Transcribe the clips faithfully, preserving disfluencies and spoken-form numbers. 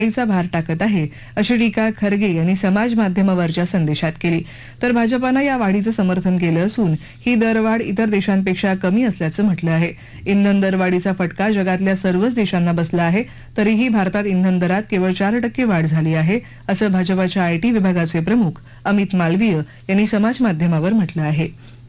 चा भार टाकत आहे अशी टीका खरगे यांनी समाज माध्यमावरच्या संदेशात केली. तर भाजपानं या वाढीचं समर्थन केलं असून ही दरवाढ इतर देशांपेक्षा कमी असल्याचं म्हटलं आहे. इंधन दरवाढीचा फटका जगातल्या सर्वच देशांना बसला आहे, तरीही भारतात इंधन दरात केवळ चार टक्के वाढ झाली आहे असं भाजपाच्या आयटी विभागाचे प्रमुख अमित मालवीय यांनी समाज माध्यमावर म्हटलं आहे.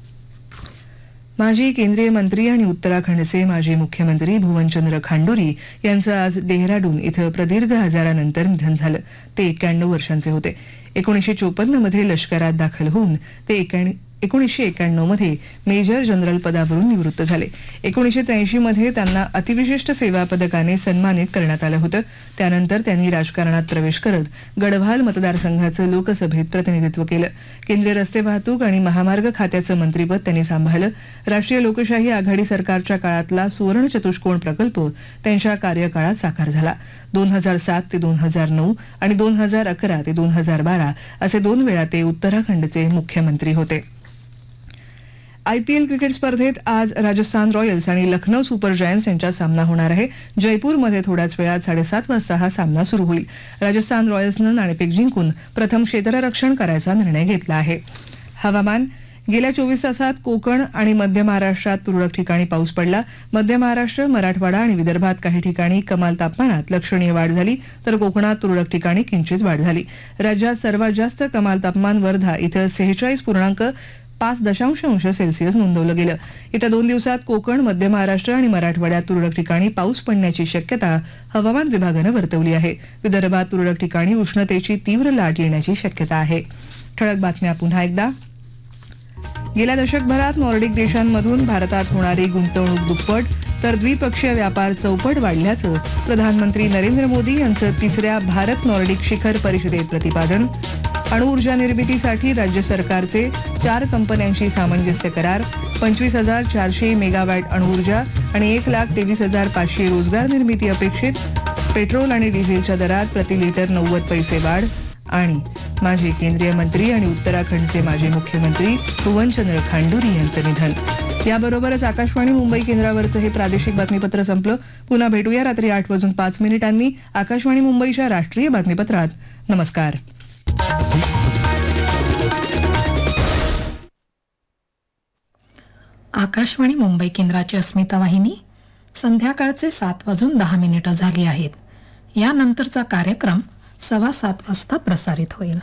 माजी केंद्रीय मंत्री आणि उत्तराखंडचे माजी मुख्यमंत्री भुवनचंद्र खांडोरी यांचं आज डेहराडून इथं प्रदीर्घ आजारानंतर निधन झालं. ते एक्क्याण्णव वर्षांचे होते. एकोणीसशे चोपन्न मध्ये लष्करात दाखल होऊन ते एकोणीसशे एक्क्याण्णव मध्ये मेजर जनरल पदावरून निवृत्त झाले. एकोणीसशे त्र्याऐंशी मध्ये त्यांना अतिविशिष्ट सेवा पदकाने सन्मानित करण्यात आलं होतं. त्यानंतर त्यांनी राजकारणात प्रवेश करत गढवाल मतदारसंघाचं लोकसभेत प्रतिनिधित्व केलं. केंद्रीय रस्ते वाहतूक आणि महामार्ग खात्याचं मंत्रीपद त्यांनी सांभाळलं. राष्ट्रीय लोकशाही आघाडी सरकारच्या काळातला सुवर्ण चतुष्कोण प्रकल्प त्यांच्या कार्यकाळात साकार झाला. दोन हजार सात ते दोन हजार नऊ आणि दोन हजार अकरा ते दोन हजार बारा असे दोन वेळा ते उत्तराखंडचे मुख्यमंत्री होते. आयपीएल क्रिकेट स्पर्धेत आज राजस्थान रॉयल्स आणि लखनौ सुपर जायंट्स यांच्यात सामना होणार आहे. जयपूरमध्ये थोड्याच वेळात साडेसात वाजता हा सामना सुरू होईल. राजस्थान रॉयल्सनं नाणेफेक जिंकून प्रथम क्षेत्ररक्षण करायचा निर्णय घेतला आहे. हवामान. गेल्या चोवीस तासात कोकण आणि मध्य महाराष्ट्रात तुरळक ठिकाणी पाऊस पडला. मध्य महाराष्ट्र, मराठवाडा आणि विदर्भात काही ठिकाणी कमाल तापमानात लक्षणीय वाढ झाली, तर कोकणात तुरळक ठिकाणी किंचित वाढ झाली. राज्यात सर्वात जास्त कमाल तापमान वर्धा इथं सेहेचाळीस पूर्णांक पाच दशांश अंश सेल्सिअस नोंदवलं गेलं. येत्या दोन दिवसात कोकण, मध्य महाराष्ट्र आणि मराठवाड्यात तुरळक ठिकाणी पाऊस पडण्याची शक्यता हवामान विभागानं वर्तवली आहे. विदर्भात तुरळक ठिकाणी उष्णतेची तीव्र लाट येण्याची शक्यता आहे. ठळक बातम्या पुन्हा एकदा. गेल्या दशकभरात नॉर्डिक देशांमधून भारतात होणारी गुंतवणूक दुप्पट तर द्विपक्षीय व्यापार चौपट वाढल्याचं प्रधानमंत्री नरेंद्र मोदी यांचं तिसऱ्या भारत नॉर्डिक शिखर परिषदेत प्रतिपादन. अणुऊर्जा निर्मितीसाठी राज्य सरकारचे चार कंपन्यांशी सामंजस्य करार. पंचवीस हजार चारशे मेगावॅट अणुऊर्जा आणि एक लाख तेवीस हजार पाचशे रोजगार निर्मिती अपेक्षित. पेट्रोल आणि डिझेलच्या दरात प्रति लिटर नव्वद पैसे वाढ. आणि माजी केंद्रीय मंत्री आणि उत्तराखंडचे माजी मुख्यमंत्री भुवनचंद्र खांडोरी यांचं निधन. याबरोबरच आकाशवाणी मुंबई केंद्रावरचं हे प्रादेशिक बातमीपत्र संपलं. पुन्हा भेटूया रात्री आठ वाजून पाच मिनिटांनी आकाशवाणी मुंबईच्या राष्ट्रीय बातमीपत्रात. नमस्कार. आकाशवाणी मुंबई केंद्राची अस्मिता वाहिनी. संध्याकाळचे सात वाजून दहा मिनिटं झाली आहेत. यानंतरचा कार्यक्रम सव्वा सात वाजता प्रसारित होईल.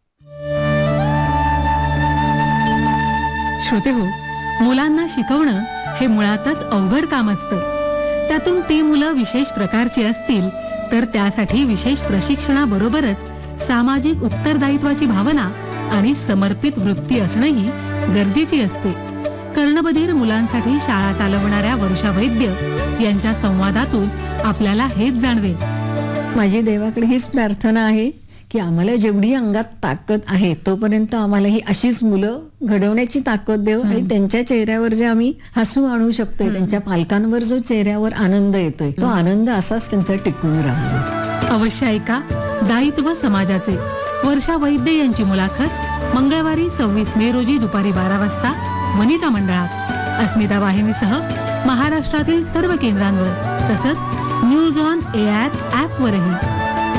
श्रोते हो, मुलांना शिकवणं हे मुळातच अवघड काम असतं. त्यातून ती मुलं विशेष प्रकारची असतील तर त्यासाठी विशेष प्रशिक्षणाबरोबरच सामाजिक उत्तरदायित्वाची भावना आणि समर्पित वृत्ती असणंही गरजेची असते. कर्णबधीर मुलांसाठी शाळा चालवणाऱ्या वर्षा वैद्य यांच्या संवादातून आपल्याला हेच जाणवेल. माझी देवाकडे हीच प्रार्थना आहे की आम्हाला जेवढी अंगात ताकद आहे तोपर्यंत आम्हाला ही अशीच मुलं घडवण्याची ताकद देव आणि त्यांच्या चेहऱ्यावर जे आम्ही हसू आणू शकतोय, त्यांच्या पालकांवर जो चेहऱ्यावर आनंद येतोय तो आनंद असाच त्यांचा टिकून राहावा. अवश्य ऐका दायित्व समाजाचे. वर्षा वैद्य यांची मुलाखत मंगळवारी सव्वीस मे रोजी दुपारी बारा वाजता वनिता मंडळात अस्मिता वाहिनीसह महाराष्ट्रातील सर्व केंद्रांवर तसंच न्यूज ऑन एआर ऍप वरही.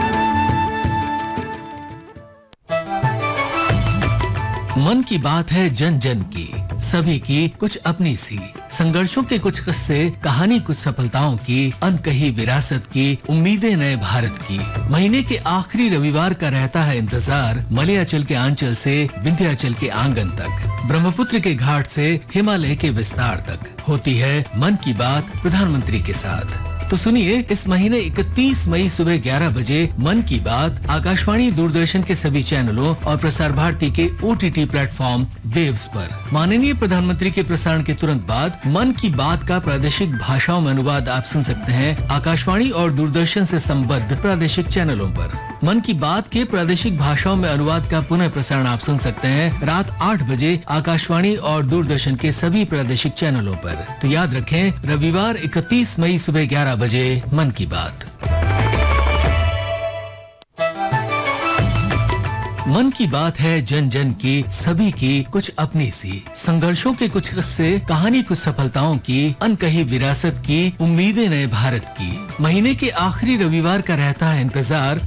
मन की बात है जन जन की, सभी की कुछ अपनी सी. संघर्षों के कुछ किस्से, कहानी कुछ सफलताओं की, अनकही विरासत की, उम्मीदें नए भारत की. महीने के आखिरी रविवार का रहता है इंतजार. मलयाचल के आंचल से विंध्याचल के आंगन तक, ब्रह्मपुत्र के घाट से हिमालय के विस्तार तक होती है मन की बात प्रधानमंत्री के साथ. तो सुनिए इस महीने इकतीस मई सुबह ग्यारह बजे मन की बात आकाशवाणी, दूरदर्शन के सभी चैनलों और प्रसार भारती के ओटीटी प्लेटफॉर्म वेव्स पर. माननीय प्रधानमंत्री के प्रसारण के तुरंत बाद मन की बात का प्रादेशिक भाषाओं में अनुवाद आप सुन सकते हैं आकाशवाणी और दूरदर्शन से संबद्ध प्रादेशिक चैनलों पर. मन की बात के प्रादेशिक भाषाओं में अनुवाद का पुनः प्रसारण आप सुन सकते हैं रात आठ बजे आकाशवाणी और दूरदर्शन के सभी प्रादेशिक चैनलों पर. तो याद रखें, रविवार इकतीस मई सुबह ग्यारह बजे मन की बात. मन की बात है जन जन की, सभी की कुछ अपनी सी, संघर्षों के कुछ किस्से, कहानी कुछ सफलताओं की, अनकही विरासत की, उम्मीदें नए भारत की। महीने के आखिरी रविवार का रहता है इंतजार